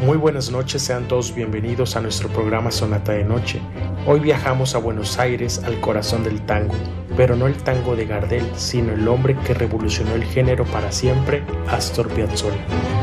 Muy buenas noches, sean todos bienvenidos a nuestro programa Sonata de Noche. Hoy viajamos a Buenos Aires, al corazón del tango, pero no el tango de Gardel, sino el hombre que revolucionó el género para siempre, Astor Piazzolla.